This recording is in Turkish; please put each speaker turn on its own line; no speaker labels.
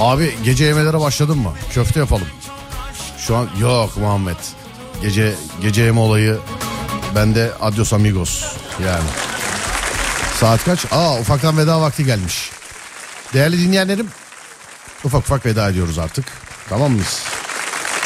Abi gece yemelere başladın mı? Köfte yapalım. Şu an yok Muhammed. Gece yeme olayı bende adios amigos yani. Saat kaç? Ufaktan veda vakti gelmiş. Değerli dinleyenlerim, ufak ufak veda ediyoruz artık. Tamam mıyız?